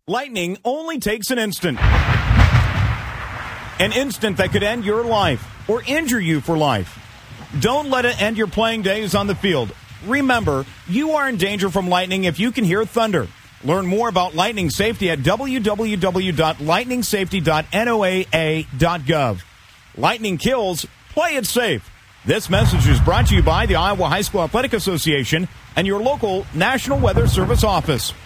Lightning only takes an instant. An instant that could end your life or injure you for life. Don't let it end your playing days on the field. Remember, you are in danger from lightning if you can hear thunder. Learn more about lightning safety at www.lightningsafety.noaa.gov. Lightning kills, play it safe. This message is brought to you by the Iowa High School Athletic Association and your local National Weather Service office.